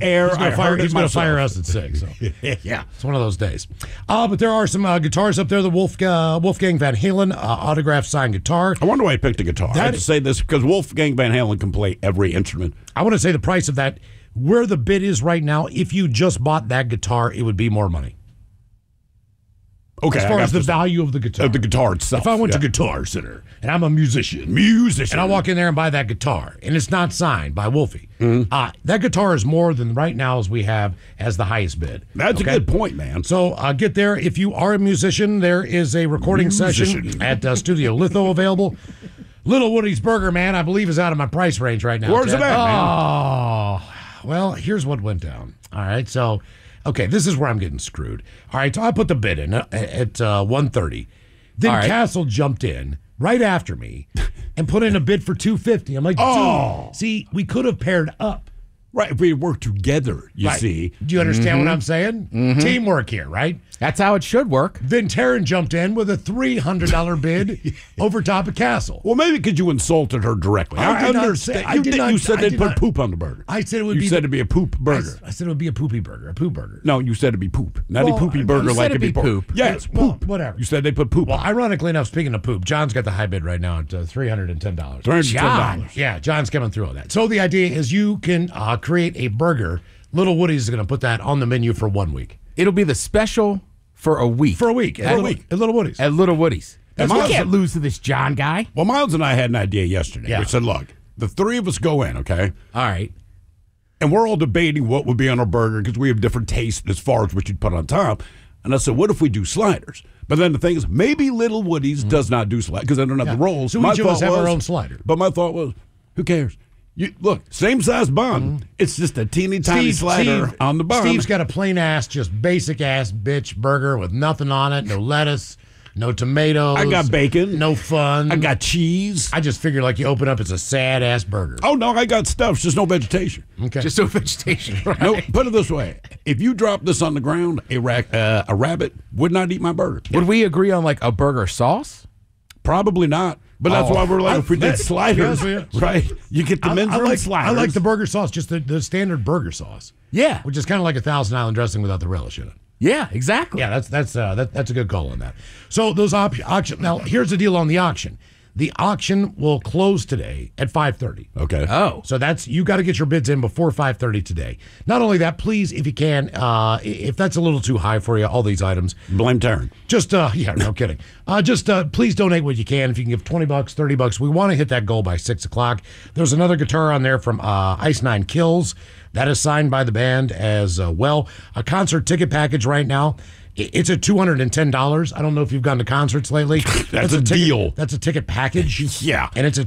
air. He's going to fire us at 6. So. Yeah. It's one of those days. But there are some guitars up there. The Wolfgang Van Halen autographed signed guitar. I wonder why he picked a guitar. I have to say this because Wolfgang Van Halen can play every instrument. I want to say the price of that, where the bid is right now, if you just bought that guitar, it would be more money. Okay, as far as the value of the guitar. Of the guitar itself. If I went to Guitar Center and I'm a musician, and I walk in there and buy that guitar, and it's not signed by Wolfie, that guitar is more than right now as we have as the highest bid. That's a good point, man. So get there. If you are a musician, there is a recording session at Studio Litho available. Little Woody's Burger, man, I believe is out of my price range right now. Where's it at, man? Oh, well, here's what went down. All right, so... Okay, this is where I'm getting screwed. All right, so I put the bid in at $130. Then Castle jumped in right after me and put in a bid for $250. I'm like, dude, see, we could have paired up. Right, if we work together, you see. Do you understand what I'm saying? Teamwork here, right? That's how it should work. Then Taryn jumped in with a $300 bid over top of Castle. Well, maybe because you insulted her directly. I understand. You said they'd put poop on the burger. I said it would be. You said it'd be a poop burger. I said it would be a poopy burger, a poop burger. No, you said it'd be poop. Not a poopy burger like it'd be poop. Yes, well, poop. Whatever. You said they put poop. Well, ironically enough, speaking of poop, John's got the high bid right now at $310. $310. Yeah, John's coming through on that. So the idea is you can create a burger. Little Woody's is going to put that on the menu for 1 week. It'll be the special for a week. For a week. At Little Woody's. At Little Woody's. We can't lose to this John guy. Well, Miles and I had an idea yesterday. Yeah. We said, look, the three of us go in, okay? All right. And we're all debating what would be on our burger because we have different tastes as far as what you'd put on top. And I said, what if we do sliders? But then the thing is, maybe Little Woody's does not do sliders because they don't have the rolls. So each of us have our own slider. But my thought was, who cares? Look, same size bun. It's just a teeny tiny slider on the bun. Steve's got a plain ass, just basic ass bitch burger with nothing on it, no lettuce, no tomatoes. I got bacon. No fun. I got cheese. I just figure like you open up, it's a sad ass burger. Oh, no, I got stuff. It's just no vegetation. Okay. Just no vegetation. Right? No, put it this way. If you drop this on the ground, a rabbit would not eat my burger. Would we agree on like a burger sauce? Probably not. But that's why we're like, if we did sliders, right? You get the men's room sliders. I like the burger sauce, just the standard burger sauce. Yeah. Which is kind of like a Thousand Island dressing without the relish in it. Yeah, exactly. Yeah, that's a good call on that. So those auction. Now here's the deal on the auction. The auction will close today at 5:30. Okay. Oh. So you got to get your bids in before 5:30 today. Not only that, please, if you can, if that's a little too high for you, all these items. Blame Taryn. Just, no kidding. Please donate what you can. If you can give $20, $30, we want to hit that goal by 6 o'clock. There's another guitar on there from Ice Nine Kills. That is signed by the band as well. A concert ticket package right now. It's at $210. I don't know if you've gone to concerts lately. That's a deal. That's a ticket package. Yeah. And it's at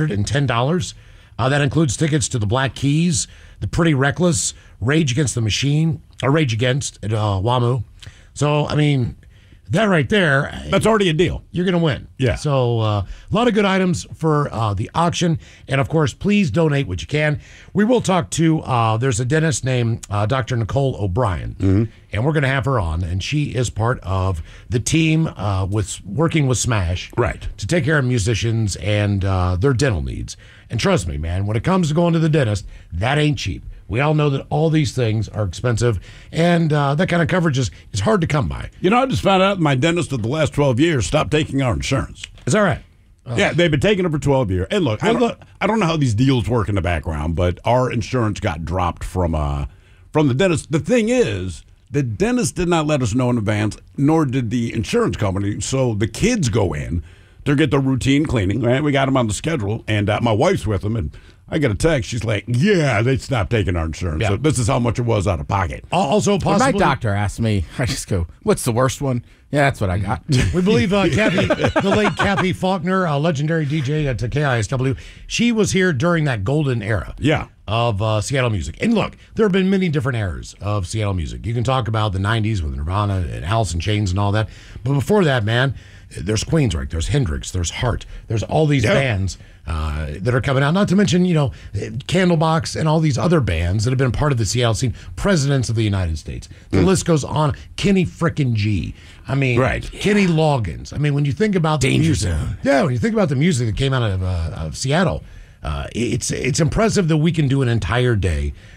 $210. That includes tickets to the Black Keys, the Pretty Reckless, Rage Against the Machine, or Rage Against at WAMU. So, I mean, that right there. That's already a deal. You're going to win. Yeah. So a lot of good items for the auction. And, of course, please donate what you can. We will talk to, there's a dentist named Dr. Nicole O'Brien. And we're going to have her on. And she is part of the team working with Smash. Right. To take care of musicians and their dental needs. And trust me, man, when it comes to going to the dentist, that ain't cheap. We all know that all these things are expensive, and that kind of coverage is hard to come by. You know, I just found out my dentist of the last 12 years stopped taking our insurance. Is that right? Yeah, they've been taking it for 12 years. And look, I don't know how these deals work in the background, but our insurance got dropped from the dentist. The thing is, the dentist did not let us know in advance, nor did the insurance company. So the kids go in to get their routine cleaning. Right? We got them on the schedule, and my wife's with them, and I get a text. She's like, yeah, they stopped taking our insurance. Yeah. So this is how much it was out of pocket. Also, possibly. When my doctor asked me, I just go, what's the worst one? Yeah, that's what I got. We believe the late Kathy Faulkner, a legendary DJ at KISW, she was here during that golden era. Yeah. Of Seattle music. And look, there have been many different eras of Seattle music. You can talk about the 90s with Nirvana and Alice in Chains and all that. But before that, man, there's Queensryche, there's Hendrix, there's Heart, there's all these bands that are coming out. Not to mention, Candlebox and all these other bands that have been part of the Seattle scene, presidents of the United States. The list goes on. Kenny frickin' G. I mean, Kenny Loggins. I mean, when you think about the music, when you think about the music that came out of Seattle, it's impressive that we can do an entire day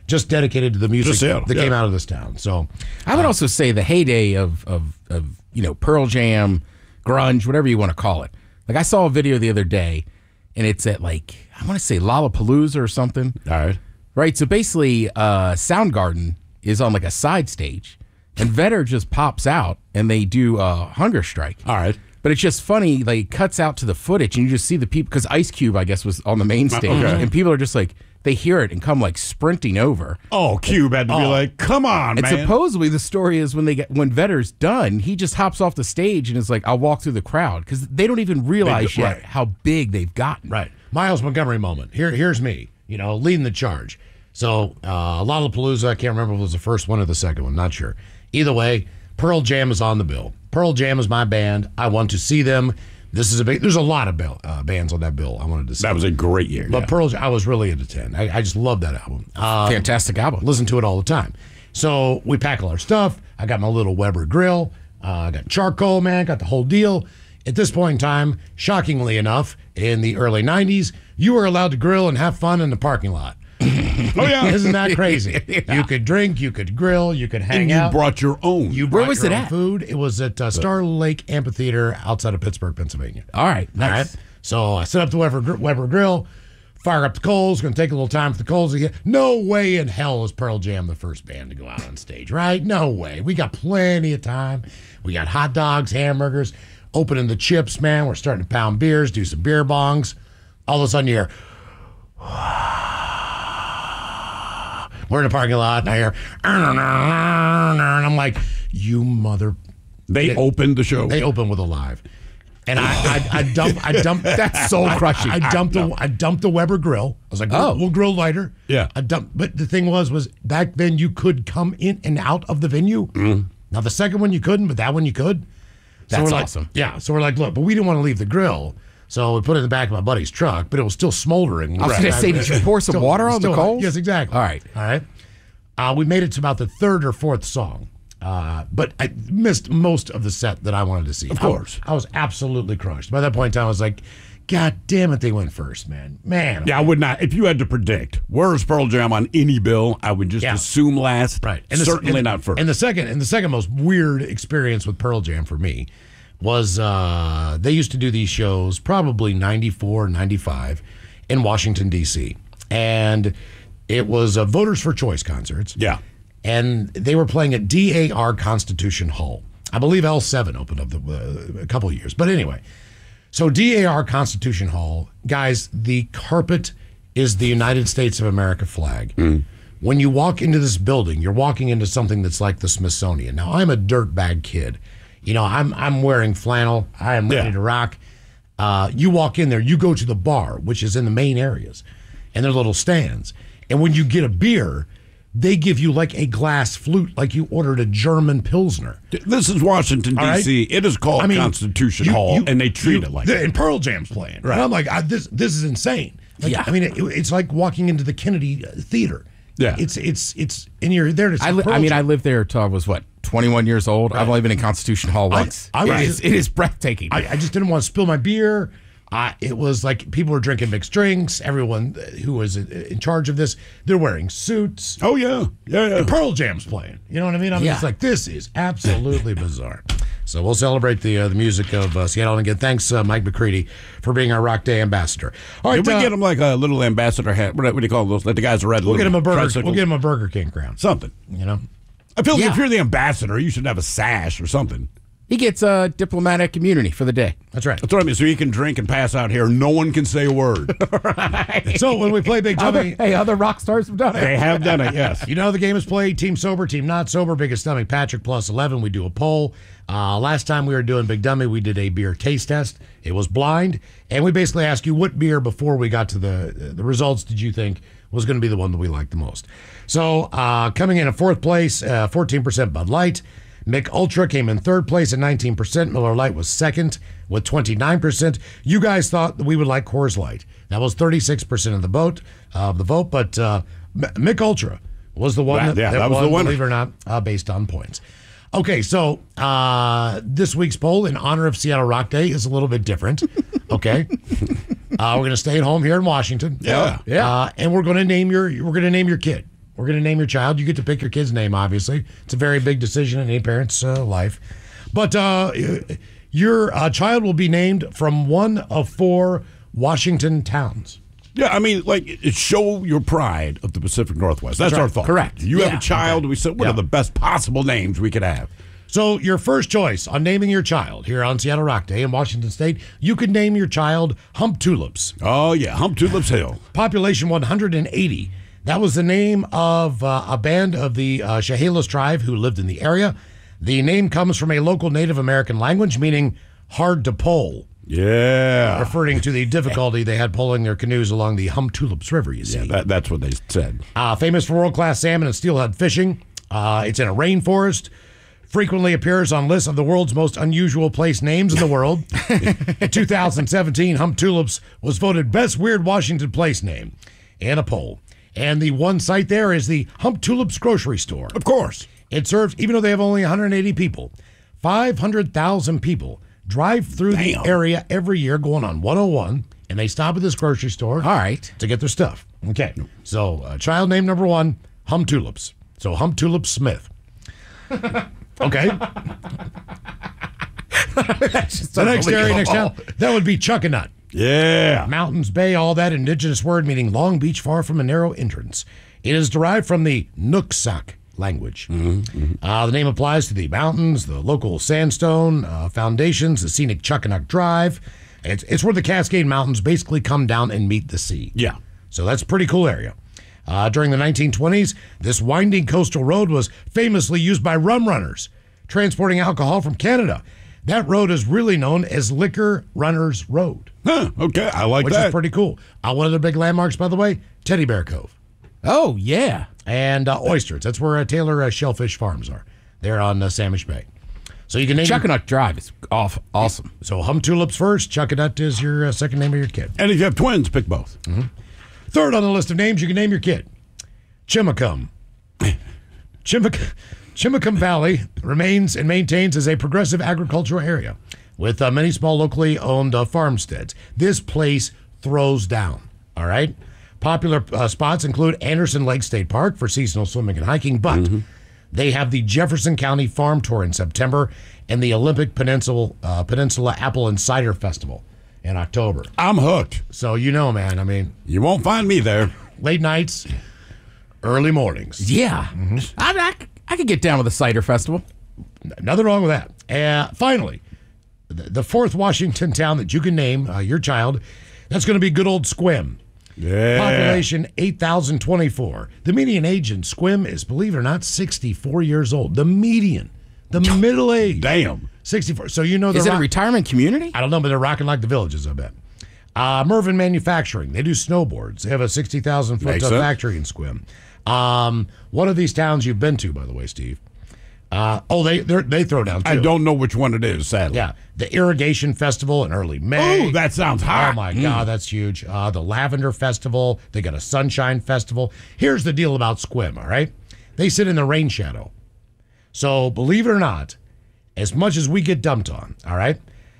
just dedicated to the music Seattle, that yeah. came out of this town. So I would also say the heyday of Pearl Jam, grunge, whatever you want to call it. Like I saw a video the other day, and it's at like I want to say Lollapalooza or something. All right. Right. So basically, Soundgarden is on like a side stage, and Vedder just pops out, and they do a hunger strike. All right. But it's just funny, like it cuts out to the footage, and you just see the people because Ice Cube, I guess, was on the main stage, Okay. and people are just like they hear it and come like sprinting over. Oh, Cube had to be like, come on, And man. supposedly the story is when Vedder's done, he just hops off the stage and is like, "I'll walk through the crowd," because they don't even realize yet right. how big they've gotten. Right. Miles Montgomery moment. Here's me, leading the charge. So Lollapalooza, I can't remember if it was the first one or the second one, not sure. Either way, Pearl Jam is on the bill. Pearl Jam is my band. I want to see them. There's a lot of bands on that bill I wanted to see. That was a great year. But yeah. Pearl Jam, I was really into 10. I just love that album. Fantastic album. Listen to it all the time. So we pack all our stuff. I got my little Weber grill. I got charcoal, man. Got the whole deal. At this point in time, shockingly enough, in the early 90s, you were allowed to grill and have fun in the parking lot. Oh, yeah. Isn't that crazy? You could drink, you could grill, you could hang And you out. brought your own. You Where brought was your it own at? food. It was at Star Lake Amphitheater outside of Pittsburgh, Pennsylvania. All right, nice. All right. So I set up the Weber grill, fire up the coals. Going to take a little time for the coals to get. No way in hell is Pearl Jam the first band to go out on stage, right? No way. We got plenty of time. We got hot dogs, hamburgers, opening the chips, man. We're starting to pound beers, do some beer bongs. All of a sudden, you hear. We're in the parking lot, and I hear. And I'm like, you mother. They opened the show. They open with Alive. And I dumped That's soul crushing. I dumped the Weber grill. I was like, we'll grill lighter. Yeah. But the thing was back then you could come in and out of the venue. Now the second one you couldn't, but that one you could. That's we're like, awesome. Yeah. So we're like, look, but we didn't want to leave the grill. So we put it in the back of my buddy's truck, but it was still smoldering. I was going to say, did you pour some water on the coals? Yes, exactly. All right. We made it to about the third or fourth song. But I missed most of the set that I wanted to see. Of course. I was absolutely crushed. By that point in time, I was like, God damn it, they went first, man. Yeah, I would not. If you had to predict, where's Pearl Jam on any bill, I would just assume last. Right. Certainly not first. And the second most weird experience with Pearl Jam for me was they used to do these shows probably 94, 95 in Washington, D.C. And it was Voters for Choice concerts. Yeah. And they were playing at DAR Constitution Hall. I believe L7 opened up a couple of years. But anyway, so DAR Constitution Hall, guys, the carpet is the United States of America flag. When you walk into this building, you're walking into something that's like the Smithsonian. Now, I'm a dirtbag kid. I'm wearing flannel. I am ready to rock. You walk in there, you go to the bar, which is in the main areas, and there are little stands. And when you get a beer, they give you like a glass flute, like you ordered a German Pilsner. This is Washington, All right? D.C. It is called Constitution Hall, and they treat it like that. And Pearl Jam's playing. Right. And I'm like, this is insane. Like, Yeah. I mean, it's like walking into the Kennedy Theater. Yeah. It's and you're there to see Pearl I Jam. lived there until I was, 21 years old. I've only been in Constitution Hall once. It is breathtaking. I just didn't want to spill my beer. It was like people were drinking mixed drinks. Everyone who was in charge of this, they're wearing suits. Oh, yeah. Yeah. And Pearl Jam's playing. You know what I mean? Yeah. It's like, this is absolutely bizarre. So we'll celebrate the music of Seattle. And again, thanks, Mike McCready, for being our Rock Day ambassador. All right, Did we get him like a little ambassador hat? What do you call those? Like the guys who ride we'll get him a burger. tricycles? We'll get him a Burger King crown. Something. You know? I feel like Yeah. if you're the ambassador, you should have a sash or something. He gets diplomatic immunity for the day. That's right. That's what I mean. So he can drink and pass out here. No one can say a word. So when we play Big Dummy, Other rock stars have done it. They have done it, yes. you know the game is played. Team sober, team not sober. Biggest stomach, Patrick plus 11. We do a poll. Last time we were doing Big Dummy, we did a beer taste test. It was blind, and we basically asked you what beer before we got to the results did you think was going to be the one that we liked the most. So coming in at fourth place, 14% Bud Light. Mick Ultra came in third place at 19%. Miller Lite was second with 29%. You guys thought that we would like Coors Light. That was 36% of the vote. But Mick Ultra was the one that was won, the winner. believe it or not, based on points. Okay, so this week's poll in honor of Seattle Rock Day is a little bit different. Okay, we're going to stay at home here in Washington. Yeah. And we're going to name your kid. we're going to name your child. You get to pick your kid's name, obviously. It's a very big decision in any parent's life. But your child will be named from one of 4 Washington towns. Yeah, I mean, like, show your pride of the Pacific Northwest. That's our thought. Correct. You have Yeah. a child. We said, what are the best possible names we could have? So your first choice on naming your child here on Seattle Rock Day in Washington State, you could name your child Hump Tulips. Oh, yeah, Hump Tulips Hill. Population 180. That was the name of a band of the Chehalis tribe who lived in the area. The name comes from a local Native American language meaning hard to pole, Yeah. referring to the difficulty they had pulling their canoes along the Hump Tulips River, you see. That's what they said. Famous for world-class salmon and steelhead fishing. It's in a rainforest. Frequently appears on lists of the world's most unusual place names in the world. In 2017, Hump Tulips was voted best weird Washington place name in a poll. And the one site there is the Hump Tulips grocery store. Of course. It serves, even though they have only 180 people, 500,000 people drive through the area every year going on 101, and they stop at this grocery store All right. to get their stuff. Okay, so child name number 1, Hump Tulips. So Hump Tulips Smith. Okay. The next area, next town, that would be Chuckanut. Yeah. Mountains Bay, all that indigenous word meaning long beach far from a narrow entrance. It is derived from the Nooksack language. The name applies to the mountains, the local sandstone foundations, the scenic Chuckanut Drive. It's where the Cascade Mountains basically come down and meet the sea. Yeah. So that's a pretty cool area. During the 1920s, this winding coastal road was famously used by rum runners transporting alcohol from Canada. That road is really known as Liquor Runners Road. Huh, okay, I like which that. is pretty cool. One of the big landmarks, by the way, Teddy Bear Cove. Oh, yeah. And Oysters. That's where Taylor Shellfish Farms are. They're on Samish Bay. So you can name Chuckanut Drive is awesome. So Hump Tulips first. Chuckanut is your second name of your kid. And if you have twins, pick both. Third on the list of names you can name your kid, Chimacum. Chimacum Valley remains and maintains as a progressive agricultural area with many small locally owned farmsteads. This place throws down, all right? Popular spots include Anderson Lake State Park for seasonal swimming and hiking, but they have the Jefferson County Farm Tour in September and the Olympic Peninsula Apple and Cider Festival in October. I'm hooked. So you know, man, I mean, You won't find me there. late nights, early mornings. Yeah. I could get down with a cider festival. Nothing wrong with that. Finally, the fourth Washington town that you can name your child, that's going to be good old Sequim. Yeah. Population 8,024. The median age in Sequim is, believe it or not, 64 years old. The median. The middle age. Damn. 64. So you know Is it a retirement community? I don't know, but they're rocking like the Villages, I bet. Mervyn Manufacturing. They do snowboards. They have a 60,000-foot Makes sense. factory in Sequim. One of these towns you've been to, by the way, Steve. They throw down, too. I don't know which one it is, sadly. Yeah. The Irrigation Festival in early May. Oh, that sounds hot. Oh, my God, that's huge. The Lavender Festival. They got a Sunshine Festival. Here's the deal about Sequim, all right? They sit in the rain shadow. So, believe it or not, as much as we get dumped on, all right,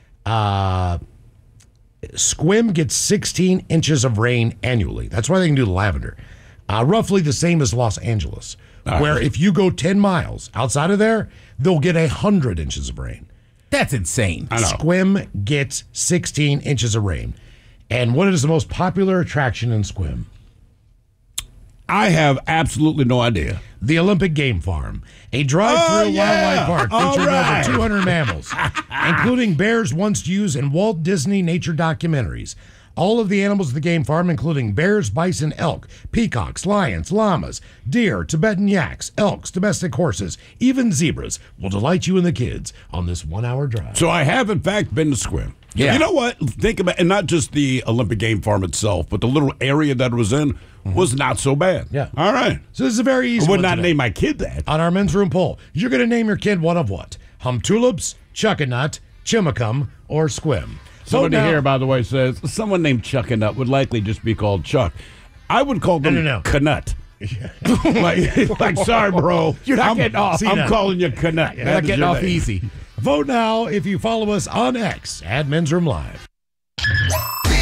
Sequim gets 16 inches of rain annually. That's why they can do the lavender. Roughly the same as Los Angeles, where if you go 10 miles outside of there, they'll get 100 inches of rain. That's insane. I know. Sequim gets 16 inches of rain. And what is the most popular attraction in Sequim? I have absolutely no idea. The Olympic Game Farm, a drive-through wildlife park featuring right. over 200 mammals, including bears once used in Walt Disney nature documentaries. All of the animals of the game farm, including bears, bison, elk, peacocks, lions, llamas, deer, Tibetan yaks, elks, domestic horses, even zebras, will delight you and the kids on this 1-hour drive. So I have, in fact, been to Sequim. Yeah. You know what? Think about, and not just the Olympic Game Farm itself, but the little area that it was in was not so bad. Yeah. All right. So this is a very easy I would one not today. name my kid that. On our men's room poll, you're going to name your kid one of what? Hump Tulips, Chuckanut, Chimacum, or Sequim. Somebody Vote now. here, by the way, says someone named Chuckanut would likely just be called Chuck. I would call them No. Canut. like, sorry, bro. You're not getting off. I'm now. calling you Canut. You're not getting off easy. Vote now if you follow us on X at Men's Room Live.